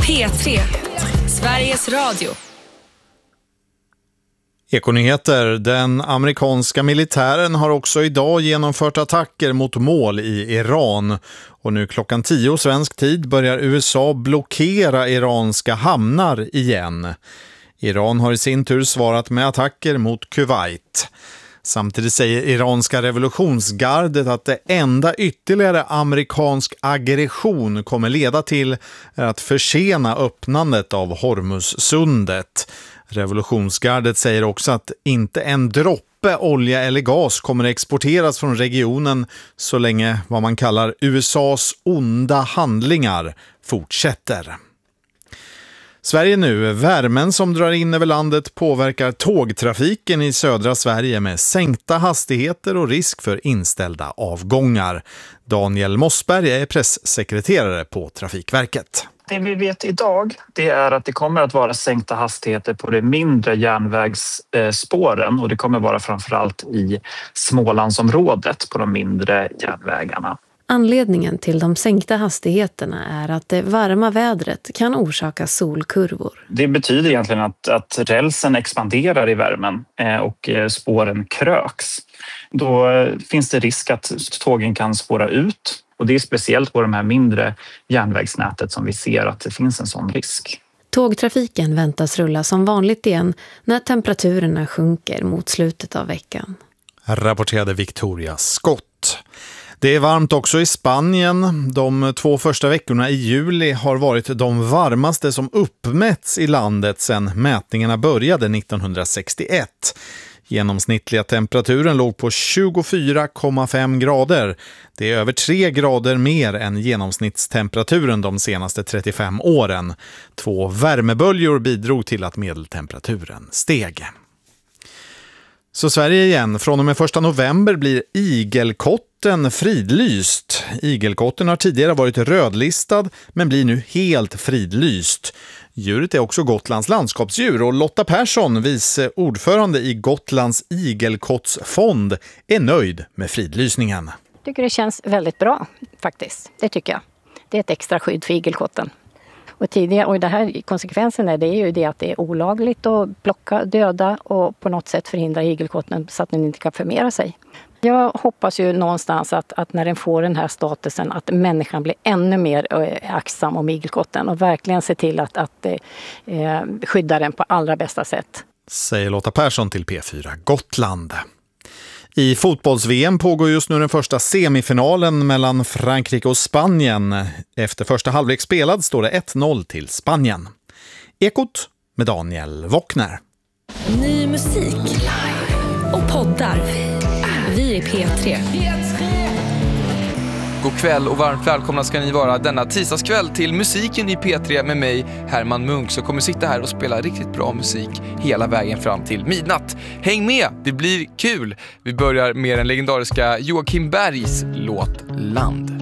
P3, Sveriges Radio. Ekonyheter. Den amerikanska militären har också idag genomfört attacker mot mål i Iran. Och nu klockan 10 svensk tid börjar USA blockera iranska hamnar igen. Iran har i sin tur svarat med attacker mot Kuwait. Samtidigt säger iranska revolutionsgardet att det enda ytterligare amerikansk aggression kommer leda till är att försena öppnandet av Hormuzsundet. Revolutionsgardet säger också att inte en droppe olja eller gas kommer exporteras från regionen så länge vad man kallar USAs onda handlingar fortsätter. Sverige nu. Värmen som drar in över landet påverkar tågtrafiken i södra Sverige med sänkta hastigheter och risk för inställda avgångar. Daniel Mossberg är pressekreterare på Trafikverket. Det vi vet idag, det är att det kommer att vara sänkta hastigheter på de mindre järnvägsspåren och det kommer vara framförallt i Smålandsområdet på de mindre järnvägarna. Anledningen till de sänkta hastigheterna är att det varma vädret kan orsaka solkurvor. Det betyder egentligen att rälsen expanderar i värmen och spåren kröks. Då finns det risk att tågen kan spåra ut. Och det är speciellt på de här mindre järnvägsnätet som vi ser att det finns en sån risk. Tågtrafiken väntas rulla som vanligt igen när temperaturerna sjunker mot slutet av veckan. Rapporterade Victoria Scott. Det är varmt också i Spanien. De 2 första veckorna i juli har varit de varmaste som uppmätts i landet sedan mätningarna började 1961. Genomsnittliga temperaturen låg på 24,5 grader. Det är över 3 grader mer än genomsnittstemperaturen de senaste 35 åren. 2 värmeböljor bidrog till att medeltemperaturen steg. Så Sverige igen. Från och med 1 november blir igelkotten fridlyst. Igelkotten har tidigare varit rödlistad men blir nu helt fridlyst. Djuret är också Gotlands landskapsdjur och Lotta Persson, vice ordförande i Gotlands igelkottsfond, är nöjd med fridlysningen. Jag tycker det känns väldigt bra faktiskt, det tycker jag. Det är ett extra skydd för igelkotten. Och det här konsekvensen är ju det att det är olagligt att plocka, döda och på något sätt förhindra igelkotten så att den inte kan förmera sig. Jag hoppas ju någonstans att när den får den här statusen att människan blir ännu mer aktsam om igelkotten och verkligen ser till att skydda den på allra bästa sätt. Säger Lotta Persson till P4 Gotland. I fotbolls-VM pågår just nu den första semifinalen mellan Frankrike och Spanien. Efter första halvlek spelad står det 1-0 till Spanien. Ekot med Daniel Wockner. Ny musik och poddar. Vi är P3. God kväll och varmt välkomna ska ni vara denna tisdagskväll till musiken i P3 med mig, Herman Munk, som kommer sitta här och spela riktigt bra musik hela vägen fram till midnatt. Häng med, det blir kul! Vi börjar med den legendariska Joakim Bergs låt Land.